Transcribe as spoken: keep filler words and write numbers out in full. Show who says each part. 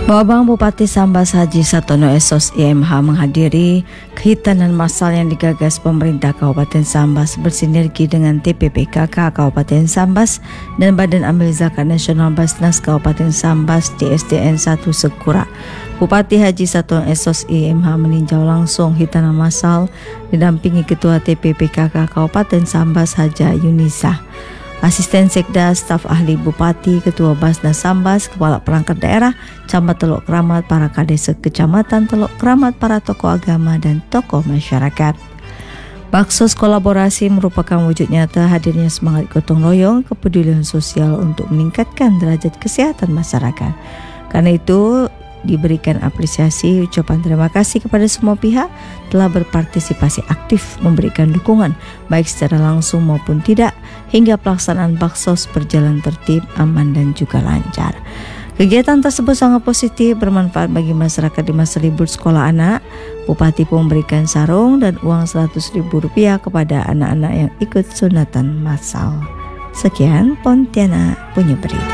Speaker 1: Babang Bupati Sambas Haji Satono Esos I M H menghadiri kehitanan massal yang digagas pemerintah Kabupaten Sambas bersinergi dengan T P P K K Kabupaten Sambas dan Badan Amil Zakat Nasional Basnas Kabupaten Sambas D S D N satu Sekura. Bupati Haji Satono Esos I M H meninjau langsung hitanan massal didampingi Ketua T P P K K Kabupaten Sambas Haja Yunisa, Asisten Sekda, staf ahli Bupati, Ketua Basnas Sambas, Kepala Perangkat Daerah, Camat Teluk Kramat, para kades Kecamatan Teluk Kramat, para tokoh agama dan tokoh masyarakat. Baksos kolaborasi merupakan wujud nyata hadirnya semangat gotong royong kepedulian sosial untuk meningkatkan derajat kesehatan masyarakat. Karena itu diberikan apresiasi ucapan terima kasih kepada semua pihak telah berpartisipasi aktif memberikan dukungan baik secara langsung maupun tidak hingga pelaksanaan baksos berjalan tertib, aman dan juga lancar. Kegiatan tersebut sangat positif bermanfaat bagi masyarakat di masa libur sekolah anak. Bupati pun memberikan sarung dan uang seratus ribu rupiah kepada anak-anak yang ikut sunatan massal. Sekian Pontianak punya berita.